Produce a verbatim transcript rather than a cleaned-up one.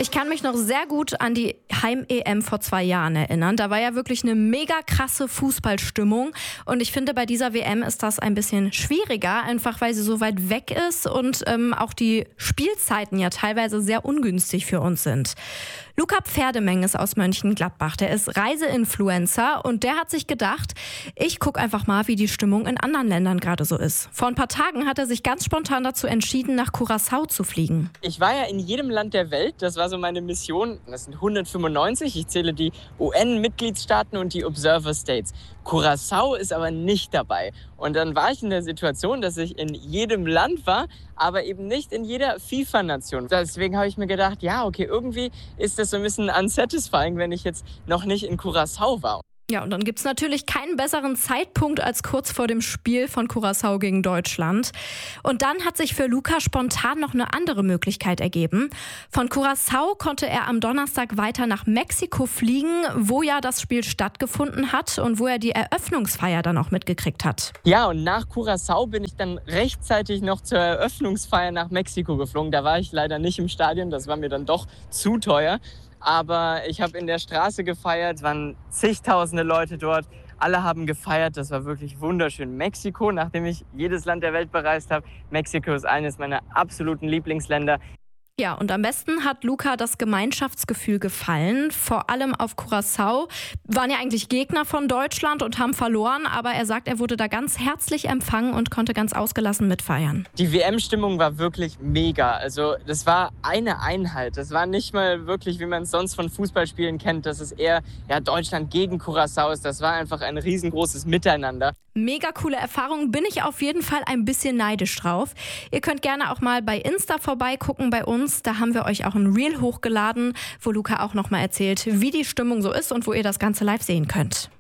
Ich kann mich noch sehr gut an die Heim-E M vor zwei Jahren erinnern. Da war ja wirklich eine mega krasse Fußballstimmung. Und ich finde, bei dieser W M ist das ein bisschen schwieriger, einfach weil sie so weit weg ist und ähm, auch die Spielzeiten ja teilweise sehr ungünstig für uns sind. Luca Pferdemeng ist aus Mönchengladbach. Der ist Reiseinfluencer und der hat sich gedacht, ich gucke einfach mal, wie die Stimmung in anderen Ländern gerade so ist. Vor ein paar Tagen hat er sich ganz spontan dazu entschieden, nach Curaçao zu fliegen. Ich war ja in jedem Land der Welt, das war so meine Mission. Das sind hundertfünfundneunzig, ich zähle die U N-Mitgliedstaaten und die Observer States. Curaçao ist aber nicht dabei. Und dann war ich in der Situation, dass ich in jedem Land war, aber eben nicht in jeder FIFA-Nation. Deswegen habe ich mir gedacht, ja, okay, irgendwie ist das so ein bisschen unsatisfying, wenn ich jetzt noch nicht in Curaçao war. Ja, und dann gibt's natürlich keinen besseren Zeitpunkt als kurz vor dem Spiel von Curaçao gegen Deutschland. Und dann hat sich für Luca spontan noch eine andere Möglichkeit ergeben. Von Curaçao konnte er am Donnerstag weiter nach Mexiko fliegen, wo ja das Spiel stattgefunden hat und wo er die Eröffnungsfeier dann auch mitgekriegt hat. Ja, und nach Curaçao bin ich dann rechtzeitig noch zur Eröffnungsfeier nach Mexiko geflogen. Da war ich leider nicht im Stadion, das war mir dann doch zu teuer. Aber ich habe in der Straße gefeiert, es waren zigtausende Leute dort. Alle haben gefeiert, das war wirklich wunderschön. Mexiko, nachdem ich jedes Land der Welt bereist habe, Mexiko ist eines meiner absoluten Lieblingsländer. Ja, und am besten hat Luca das Gemeinschaftsgefühl gefallen. Vor allem auf Curaçao waren ja eigentlich Gegner von Deutschland und haben verloren. Aber er sagt, er wurde da ganz herzlich empfangen und konnte ganz ausgelassen mitfeiern. Die W M-Stimmung war wirklich mega. Also das war eine Einheit. Das war nicht mal wirklich, wie man es sonst von Fußballspielen kennt, dass es eher ja, Deutschland gegen Curaçao ist. Das war einfach ein riesengroßes Miteinander. Mega coole Erfahrung, bin ich auf jeden Fall ein bisschen neidisch drauf. Ihr könnt gerne auch mal bei Insta vorbeigucken bei uns. Da haben wir euch auch ein Reel hochgeladen, wo Luca auch nochmal erzählt, wie die Stimmung so ist und wo ihr das Ganze live sehen könnt.